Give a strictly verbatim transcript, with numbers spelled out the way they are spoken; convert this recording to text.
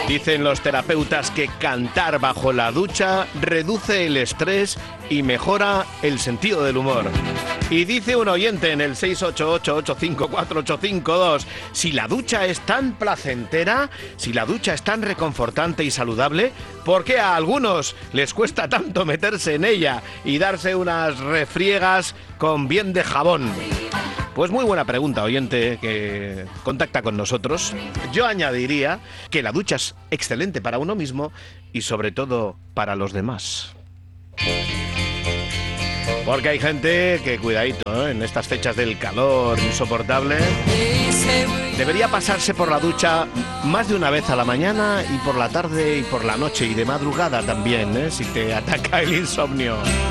Dicen los terapeutas que cantar bajo la ducha reduce el estrés y mejora el sentido del humor. Y dice un oyente en el seis ocho ocho, ocho cinco cuatro, ocho cinco dos, si la ducha es tan placentera, si la ducha es tan reconfortante y saludable, ¿por qué a algunos les cuesta tanto meterse en ella y darse unas refriegas con bien de jabón? Pues muy buena pregunta, oyente, que contacta con nosotros. Yo añadiría que la ducha es excelente para uno mismo y sobre todo para los demás. Porque hay gente que, cuidadito, ¿eh? En estas fechas del calor insoportable, debería pasarse por la ducha más de una vez a la mañana y por la tarde y por la noche y de madrugada también, ¿eh? Si te ataca el insomnio.